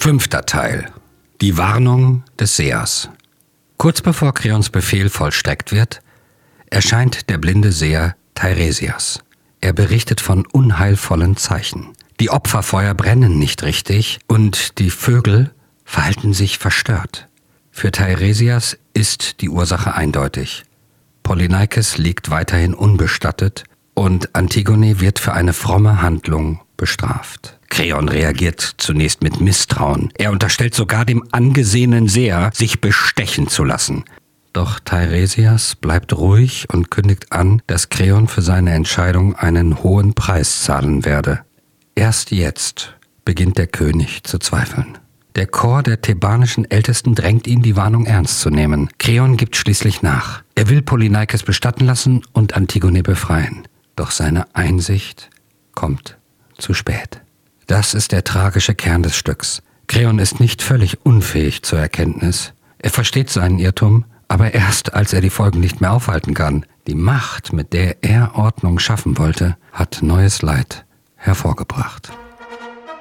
5. Teil. Die Warnung des Sehers. Kurz bevor Kreons Befehl vollstreckt wird, erscheint der blinde Seher Teiresias. Er berichtet von unheilvollen Zeichen. Die Opferfeuer brennen nicht richtig und die Vögel verhalten sich verstört. Für Teiresias ist die Ursache eindeutig. Polyneikes liegt weiterhin unbestattet und Antigone wird für eine fromme Handlung bestraft. Kreon reagiert zunächst mit Misstrauen. Er unterstellt sogar dem angesehenen Seher, sich bestechen zu lassen. Doch Teiresias bleibt ruhig und kündigt an, dass Kreon für seine Entscheidung einen hohen Preis zahlen werde. Erst jetzt beginnt der König zu zweifeln. Der Chor der thebanischen Ältesten drängt ihn, die Warnung ernst zu nehmen. Kreon gibt schließlich nach. Er will Polyneikes bestatten lassen und Antigone befreien. Doch seine Einsicht kommt zu spät. Das ist der tragische Kern des Stücks. Kreon ist nicht völlig unfähig zur Erkenntnis. Er versteht seinen Irrtum, aber erst als er die Folgen nicht mehr aufhalten kann. Die Macht, mit der er Ordnung schaffen wollte, hat neues Leid hervorgebracht.